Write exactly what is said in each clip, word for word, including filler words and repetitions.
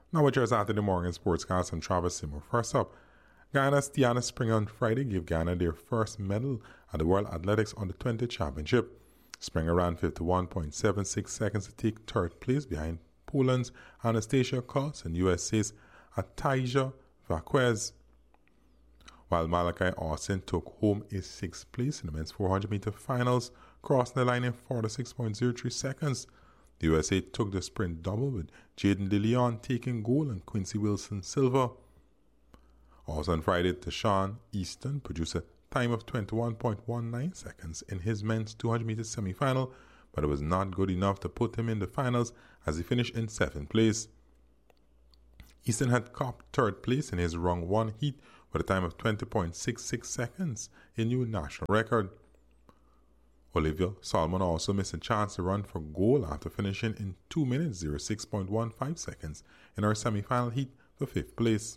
Now with your Saturday morning sportscast and Travis Seymour. First up, Ghana's Tiana Springer on Friday gave Ghana their first medal at the World Athletics Under twenty Championship. Springer ran fifty-one point seven six seconds to take third place behind Poland's Anastasia Kos and U S A's Ataija Vaquez, while Malachi Austin took home a sixth place in the men's four hundred meter finals, crossing the line in forty-six point zero three seconds. The U S A took the sprint double with Jaden DeLeon taking gold and Quincy Wilson silver. Also on Friday, Tashawn Easton produced a time of twenty-one point one nine seconds in his men's two hundred meter semifinal, but it was not good enough to put him in the finals as he finished in seventh place. Easton had copped third place in his round one heat with a time of twenty point six six seconds, a new national record. Olivia Solomon also missed a chance to run for gold after finishing in two minutes oh six point one five seconds in her semi-final heat for fifth place.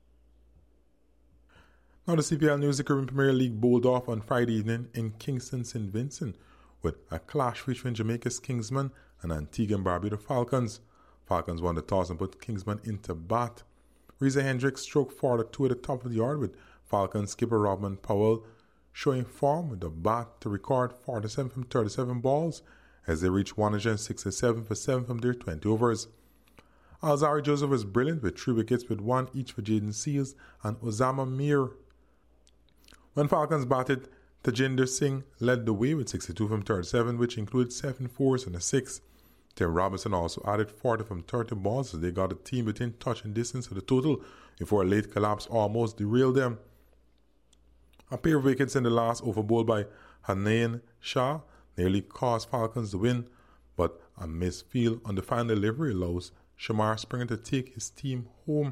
Now the C P L News, the Caribbean Premier League bowled off on Friday evening in Kingston, Saint Vincent with a clash featuring Jamaica's Kingsmen and Antigua and Barbuda Falcons. Falcons won the toss and put Kingsmen into bat. Reza Hendricks stroked forward at two at the top of the yard with Falcons skipper Robin Powell showing form with the bat to record forty-seven from thirty-seven balls as they reached one hundred sixty-seven for seven from their twenty overs. Alzari Joseph was brilliant with three wickets with one each for Jaden Seals and Osama Mir. When Falcons batted, Tajinder Singh led the way with sixty-two from thirty-seven, which included seven fours and a six. Tim Robinson also added forty from thirty balls as they got the team within touching distance of the total before a late collapse almost derailed them. A pair of wickets in the last over bowled by Hanayan Shah nearly cost Falcons the win, but a missed field on the final delivery allows Shamar Springer to take his team home.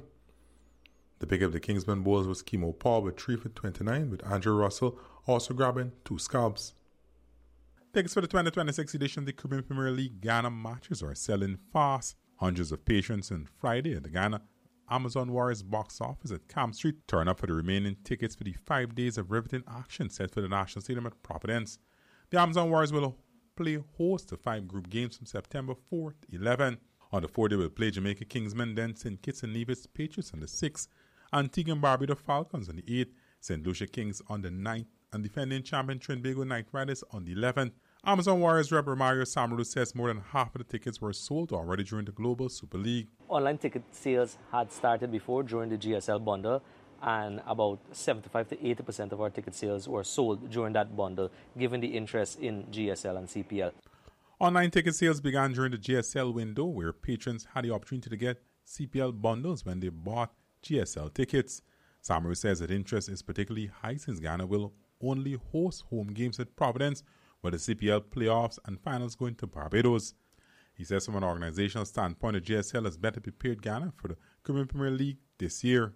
The pick of the Kingsmen bowlers was Kimo Paul with three for twenty-nine, with Andrew Russell also grabbing two scalps. Tickets for the twenty twenty-six edition of the Caribbean Premier League Ghana matches are selling fast. Hundreds of patrons on Friday at the Ghana Amazon Warriors box office at Camp Street turn up for the remaining tickets for the five days of riveting action set for the National Stadium at Providence. The Amazon Warriors will play host to five group games from September fourth to eleventh. On the fourth, they will play Jamaica Kingsmen, then Saint Kitts and Nevis Patriots on the sixth, Antigua and Barbuda Falcons on the eighth, Saint Lucia Kings on the ninth, and defending champion Trinbago Knight Riders on the eleventh. Amazon Warriors rep Romario Samaru says more than half of the tickets were sold already during the Global Super League. Online ticket sales had started before during the G S L bundle, and about seventy-five to eighty percent of our ticket sales were sold during that bundle, given the interest in G S L and C P L. Online ticket sales began during the G S L window, where patrons had the opportunity to get C P L bundles when they bought G S L tickets. Samaru says that interest is particularly high since Ghana will only host home games at Providence, where the C P L playoffs and finals go into Barbados. He says from an organizational standpoint, the G S L has better prepared Ghana for the Caribbean Premier League this year.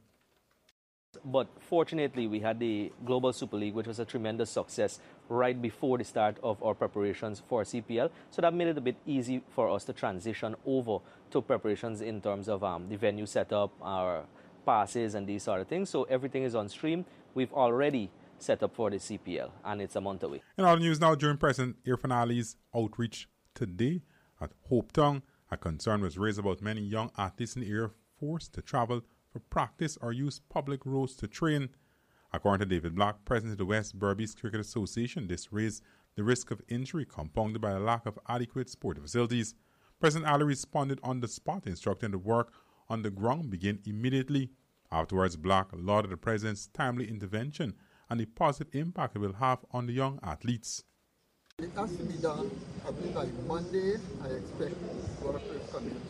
But fortunately, we had the Global Super League, which was a tremendous success right before the start of our preparations for C P L. So that made it a bit easy for us to transition over to preparations in terms of um, the venue setup, our passes, and these sort of things. So everything is on stream. We've already set up for the C P L, and it's a month away. In other news now, during President Irfaan Ali's outreach today at Hope Town, a concern was raised about many young athletes in the area forced to travel for practice or use public roads to train. According to David Black, president of the West Berbice Cricket Association, this raised the risk of injury compounded by a lack of adequate sporting facilities. President Ali responded on the spot, instructing the work on the ground begin immediately. Afterwards, Black lauded the president's timely intervention and the positive impact it will have on the young athletes. It has to be done, I believe by Monday. I expect work will commence.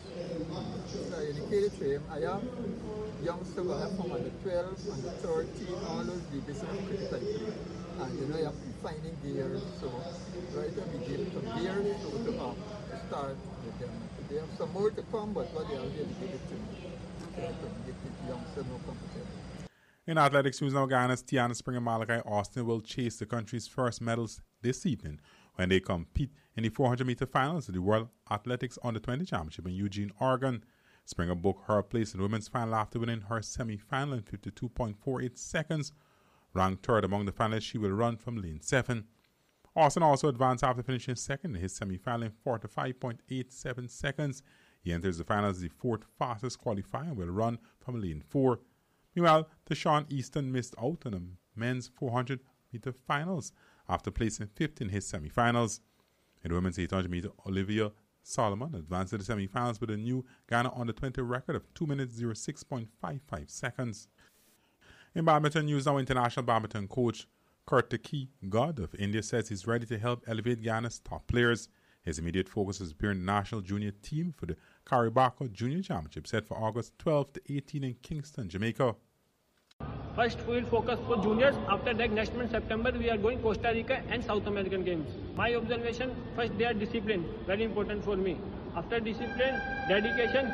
So I indicated to him, I have youngsters who have from under twelve, under thirteen, all those divisions of cricket I play. And you know, you have to be finding gears. So right now we give some gears so to, um, to start with them. They have some more to come, but what they already gave it to me. So I can get the youngsters more comfortable. In athletics news now, Ghana's Tiana Springer and Malachi Austin will chase the country's first medals this evening when they compete in the four hundred meter finals of the World Athletics Under twenty Championship in Eugene, Oregon. Springer booked her place in the women's final after winning her semi-final in fifty-two point four eight seconds. Ranked third among the finalists, she will run from lane seven. Austin also advanced after finishing second in his semi-final in forty-five point eight seven seconds. He enters the finals as the fourth fastest qualifier and will run from lane four. Meanwhile, Tashawn Easton missed out on the men's four hundred meter finals after placing fifth in his semi-finals. In the women's eight hundred meter, Olivia Solomon advanced to the semi-finals with a new Ghana under twenty record of two minutes oh six point five five seconds. In badminton news, our international badminton coach Kartiki God of India says he's ready to help elevate Ghana's top players. His immediate focus is preparing the national junior team for the Caribaka Junior Championship set for August twelfth to eighteenth in Kingston, Jamaica. First, we will focus for juniors. After that, next month, September, we are going Costa Rica and South American Games. My observation, first, they are discipline, very important for me. After discipline, dedication,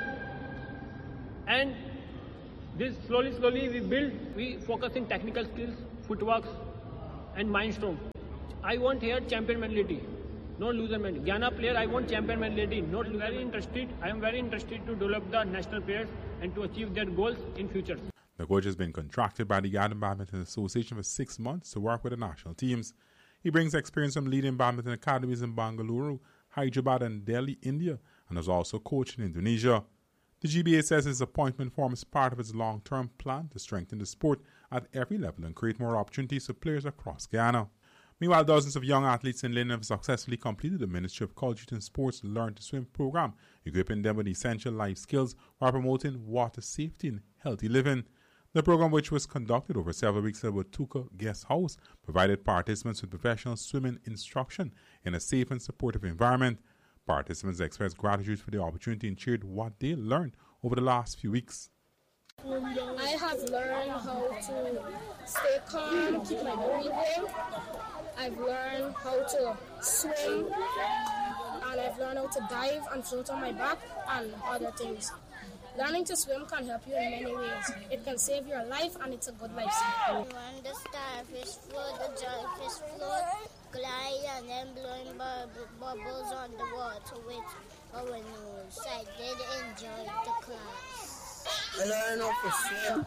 and this slowly, slowly we build, we focus in technical skills, footworks, and mindstorm. I want here champion mentality, not loser mentality. Ghana player, I want champion mentality. Not very interested. I am very interested to develop the national players and to achieve their goals in future. The coach has been contracted by the Ghana Badminton Association for six months to work with the national teams. He brings experience from leading badminton academies in Bangalore, Hyderabad, and Delhi, India, and has also coached in Indonesia. The G B A says his appointment forms part of its long-term plan to strengthen the sport at every level and create more opportunities for players across Ghana. Meanwhile, dozens of young athletes in Lynn have successfully completed the Ministry of Culture and Sports Learn to Swim program, equipping them with essential life skills while promoting water safety and healthy living. The program, which was conducted over several weeks at Watuka Guest House, provided participants with professional swimming instruction in a safe and supportive environment. Participants expressed gratitude for the opportunity and shared what they learned over the last few weeks. I have learned how to stay calm, keep my breathing. I've learned how to swim, and I've learned how to dive and float on my back and other things. Learning to swim can help you in many ways. It can save your life, and it's a good lifestyle. When the starfish float, the jellyfish float, glide, and then blowing bub- bubbles on the water with our nose. I did enjoy the class. I learned how to swim,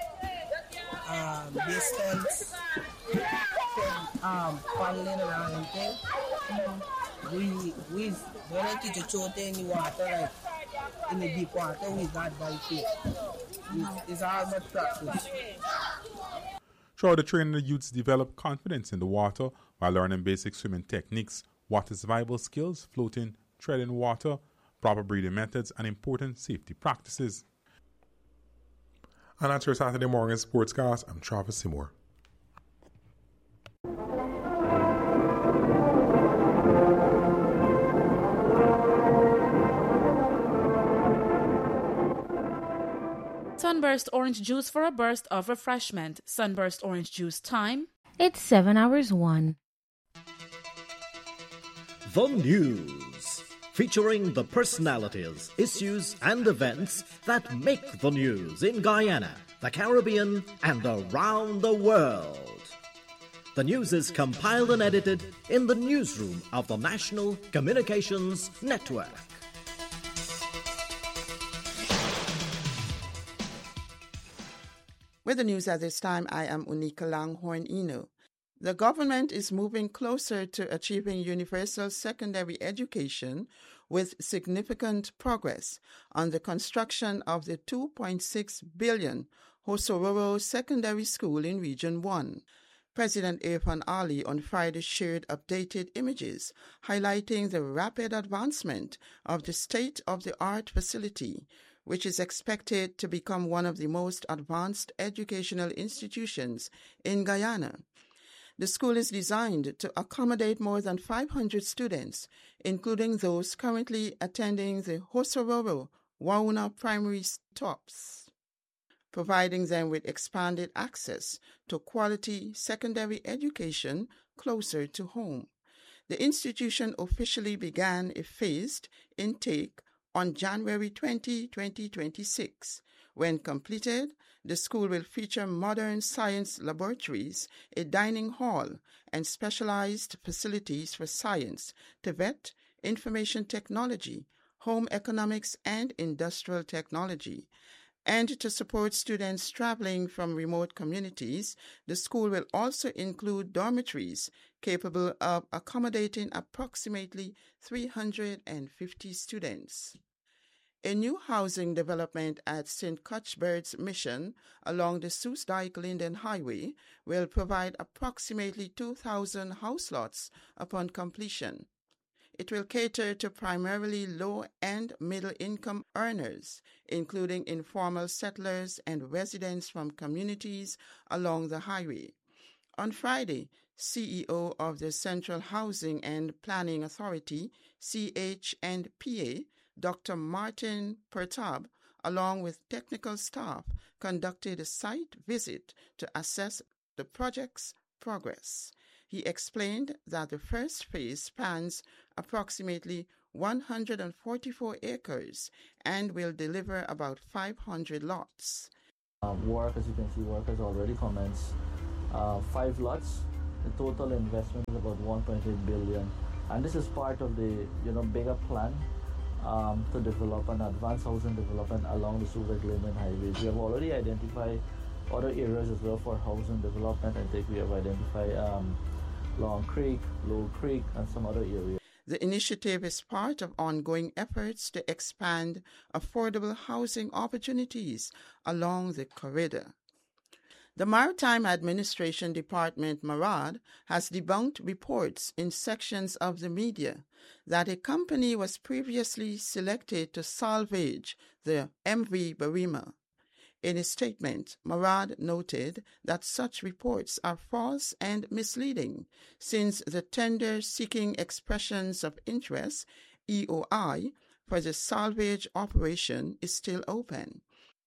um, distance, um, paddling around and things. We, we, when I teach a child in the water, like in the deep water, we got by feet. It's, it's all about practice. Throughout the training, the youths develop confidence in the water while learning basic swimming techniques, water survival skills, floating, treading water, proper breathing methods, and important safety practices. And that's your Saturday morning sportscast. I'm Travis Seymour. Sunburst orange juice for a burst of refreshment. Sunburst orange juice time. It's seven hours one. The News, featuring the personalities, issues, and events that make the news in Guyana, the Caribbean, and around the world. The news is compiled and edited in the newsroom of the National Communications Network. With the news at this time, I am Unika Langhorn Inu. The government is moving closer to achieving universal secondary education with significant progress on the construction of the two point six billion Hosororo Secondary School in Region one. President Irfan Ali on Friday shared updated images highlighting the rapid advancement of the state-of-the-art facility, which is expected to become one of the most advanced educational institutions in Guyana. The school is designed to accommodate more than five hundred students, including those currently attending the Hosororo Wauna Primary Stops, providing them with expanded access to quality secondary education closer to home. The institution officially began a phased intake on January twentieth, twenty twenty-six. When completed, the school will feature modern science laboratories, a dining hall, and specialized facilities for science, TVET, information technology, home economics, and industrial technology. And to support students traveling from remote communities, the school will also include dormitories capable of accommodating approximately three hundred fifty students. A new housing development at Saint Cuthbert's Mission along the Soosdijk-Linden Highway will provide approximately two thousand house lots upon completion. It will cater to primarily low and middle-income earners, including informal settlers and residents from communities along the highway. On Friday, C E O of the Central Housing and Planning Authority, C H N P A, Doctor Martin Pertab, along with technical staff, conducted a site visit to assess the project's progress. He explained that the first phase spans approximately one hundred forty-four acres and will deliver about five hundred lots. Um, work, as you can see, work has already commenced. Uh, five lots. The total investment is about one point eight billion, and this is part of the you know bigger plan um, to develop an advanced housing development along the Soosdijk-Linden highways. We have already identified other areas as well for housing development. I think we have identified um, Long Creek, Low Creek, and some other areas. The initiative is part of ongoing efforts to expand affordable housing opportunities along the corridor. The Maritime Administration Department, MARAD, has debunked reports in sections of the media that a company was previously selected to salvage the M V Barima. In a statement, MARAD noted that such reports are false and misleading, since the tender seeking expressions of interest, E O I, for the salvage operation is still open.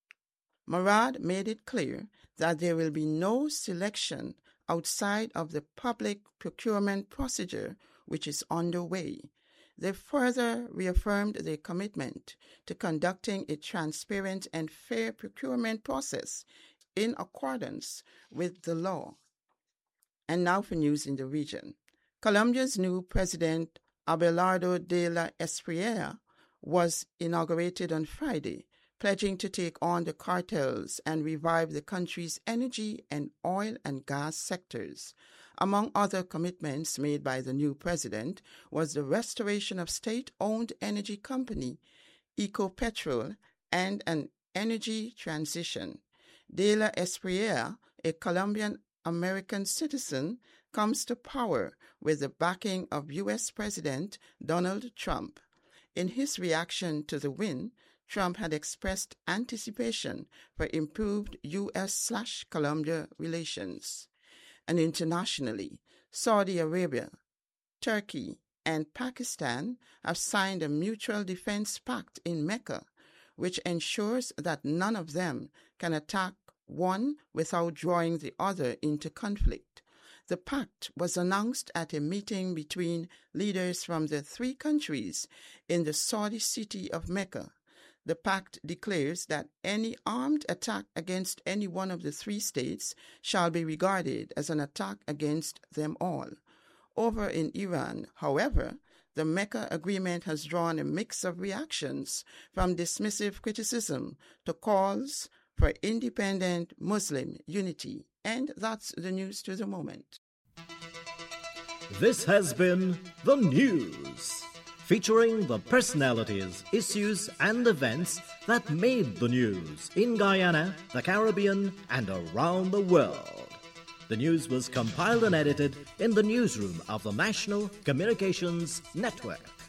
MARAD made it clear that there will be no selection outside of the public procurement procedure which is underway. They further reaffirmed their commitment to conducting a transparent and fair procurement process in accordance with the law. And now for news in the region. Colombia's new president, Abelardo de la Espriella, was inaugurated on Friday, pledging to take on the cartels and revive the country's energy and oil and gas sectors. Among other commitments made by the new president was the restoration of state-owned energy company Ecopetrol and an energy transition. De la Espriella, a Colombian-American citizen, comes to power with the backing of U S President Donald Trump. In his reaction to the win, Trump had expressed anticipation for improved U S-Colombia relations. And internationally, Saudi Arabia, Turkey, and Pakistan have signed a mutual defense pact in Mecca, which ensures that none of them can attack one without drawing the other into conflict. The pact was announced at a meeting between leaders from the three countries in the Saudi city of Mecca. The pact declares that any armed attack against any one of the three states shall be regarded as an attack against them all. Over in Iran, however, the Mecca agreement has drawn a mix of reactions, from dismissive criticism to calls for independent Muslim unity. And that's the news to the moment. This has been The News, featuring the personalities, issues, and events that made the news in Guyana, the Caribbean, and around the world. The news was compiled and edited in the newsroom of the National Communications Network.